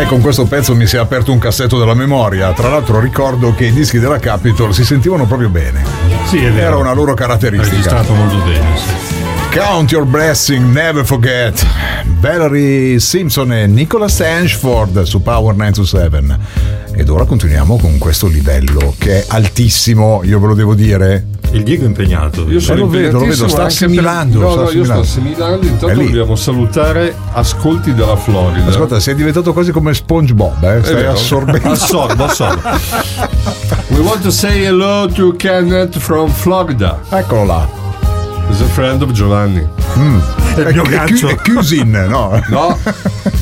con questo pezzo mi si è aperto un cassetto della memoria. Tra l'altro ricordo che i dischi della Capitol si sentivano proprio bene. Sì, è vero. Era una loro caratteristica. È registrato molto bene, sì. Count Your Blessing, Never Forget. Valerie Simpson e Nicholas Ashford su Power 927. Ed ora continuiamo con questo livello che è altissimo, io ve lo devo dire. Il Diego è impegnato. Io sono lo vedo, sta assimilando. Io sto assimilando. Intanto dobbiamo salutare ascolti dalla Florida. Ascolta, sei diventato quasi come SpongeBob, stai assorbendo. Assorbo. We want to say hello to Kenneth from Florida. Eccolo là. Is a friend of Giovanni. È il mio gancio. È Cusin, no? No.